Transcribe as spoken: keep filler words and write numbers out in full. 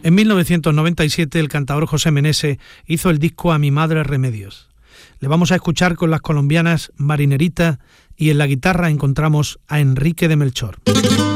En mil novecientos noventa y siete el cantador José Meneses hizo el disco A mi madre remedios. Le vamos a escuchar con las colombianas Marinerita y en la guitarra encontramos a Enrique de Melchor.